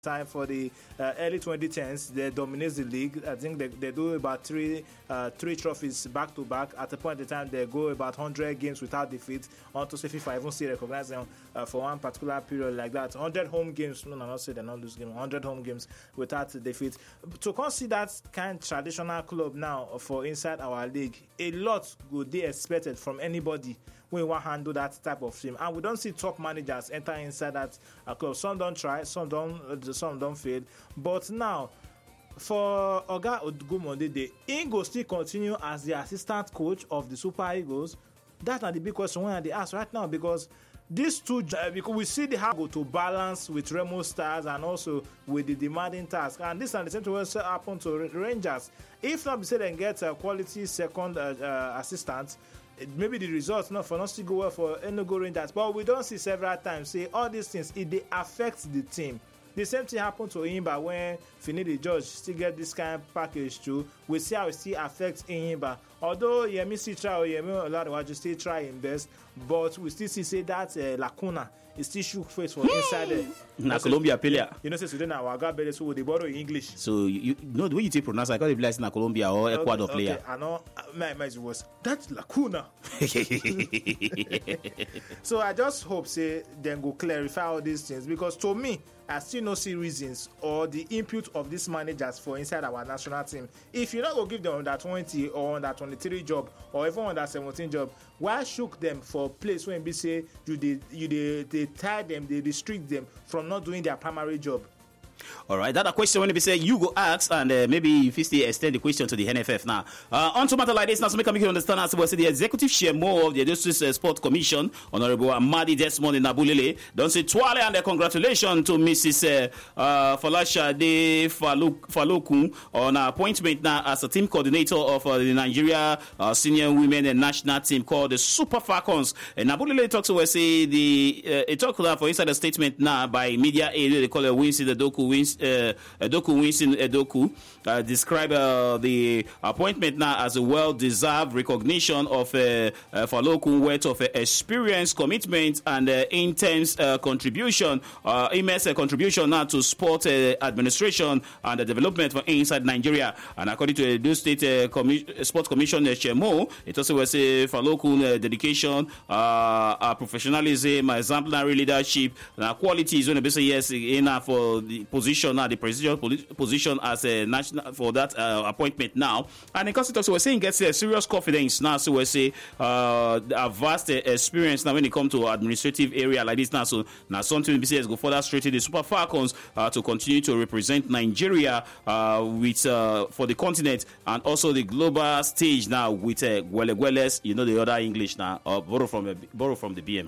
time for the early 2010s. They dominate the league. I think they do about three trophies back to back. At a point in time, they go about 100 games without defeat. Unto say FIFA even still recognize them for one particular period like that. 100 home games. No, not say they not lose game. 100 home games without defeat. To consider that kind of traditional club now for inside our league, a lot would be expected from anybody when we handle that type of team, and we don't see top managers enter inside that club. Some don't try, some don't fail. But now, for Oga Odugbomondede, he go still continue as the assistant coach of the Super Eagles. That's not the big question when they ask right now, because these two, because we see the how go to balance with Remo Stars and also with the demanding task, and this and the same thing will happen to Rangers. If not, we say they get a quality second assistant, maybe the results not still go well for Enugu Rangers, but we don't see several times say all these things they affect the team. The same thing happened to Enyimba when Finidi George still get this kind of package too. We see how it still affects Enyimba. Although Yemi still try, or Yemi Oladewaji still try his best, but we still see say that lacuna is still shook face for inside there. Na Colombia Pelia. You know, say today now Waga Bele, so they borrow English. So you know the way you take pronounce, I got the place na Colombia or Ecuador player. Okay, I know. My was that lacuna. So I just hope say then go clarify all these things, because to me, I still no see reasons or the input of these managers for inside our national team. If you not go give them under 20 or under 23 job or even under 17 job, why shook them for place when be say they tie them, they restrict them from not doing their primary job? All right, that a question when we say you go ask, and maybe if you still extend the question to the NFF now. On to matter like this, now to make you understand, as well, the executive chairman of the District Sport Commission, Honorable Amadi Desmond in Nabulele, don't say twale and congratulations to Mrs. Folashade Falokun on her appointment now as a team coordinator of the Nigeria senior women and national team called the Super Falcons. And Nabulele talks to us, say it talked for inside the statement now by media aid, they call it Wincy the Doku. Winston Edoku describe the appointment now as a well-deserved recognition of Falokun worth of experience, commitment, and intense contribution, immense contribution now to sport administration and the development for inside Nigeria. And according to the Edo State Sports Commission Chemo, it also was a Falokun dedication, professionalism, exemplary leadership, qualities when they say yes enough for the position now, the position as a national for that appointment now. And because it also was saying gets a serious confidence now, so we say a vast experience now when it comes to administrative area like this now. So now something BCS go further straight to the Super Falcons to continue to represent Nigeria with for the continent and also the global stage now with Gwele, you know, the other English now, borrow from the BM.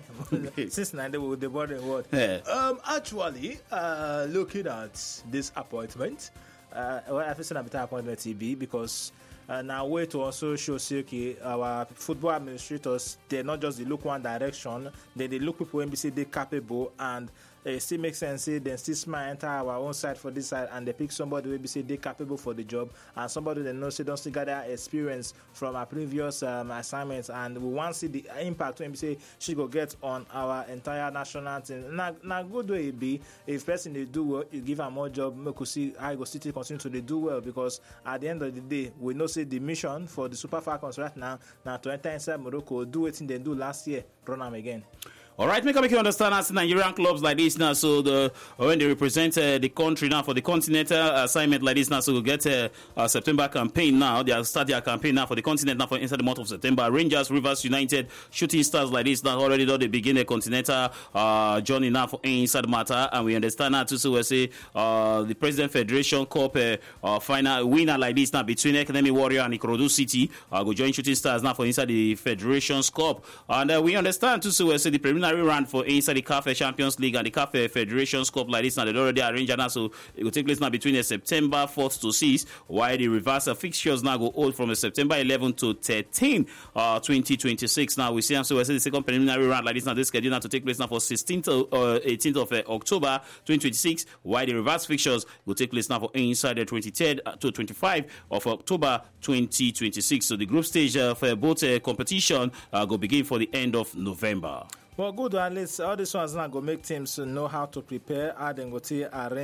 Since now they will the border word. Actually, looking at this appointment, I've seen a better appointment TB, because now way to also show okay, our football administrators, they're not just they look one direction, they look people when we say they're capable, and it still makes sense, say then still smart enter our own side for this side, and they pick somebody who say they're capable for the job, and somebody they know say don't still gather experience from our previous assignments, and we want to see the impact when we say she go get on our entire national team. Now good way it be, if person they do well, you give her more job, make us see how go still continue to they do well, because at the end of the day, we know say the mission for the Super Falcons right now to enter inside Morocco, do what they do last year, run them again. All right, make you understand as Nigerian clubs like this now. So when they represent the country now for the continental assignment like this now, so we'll get a September campaign now. They'll start their campaign now for the continent now for inside the month of September. Rangers, Rivers United, Shooting Stars like this now already though they begin a continental journey now for inside the matter, and we understand now too. So we say the President Federation Cup final winner like this now between Academy Warrior and Ikorodu City go join Shooting Stars now for inside the Federation's Cup, and we understand too. So we say the preliminary round for inside the CAF Champions League and the CAF Federations Cup like this now, they already arranged now, so it will take place now between September 4th to 6th, while the reverse fixtures now go hold from September 11 to 13, 2026. Now we see, so we say the second preliminary round like this now, this schedule now to take place now for 16th or 18th of October 2026, while the reverse fixtures will take place now for inside the 23rd to 25 of October 2026. So the group stage for both competition go begin for the end of November. Well, good, at least all these ones now go make teams know how to prepare, how they go to arrange